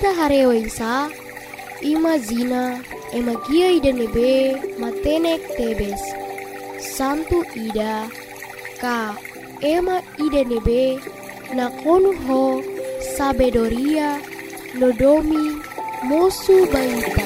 Ita harewaisa, imazina, emagia ida nebe, matenek tebes. Santu ida, ka ema ida nebe, nakonuho, sabedoria, nodomi, mosu baita.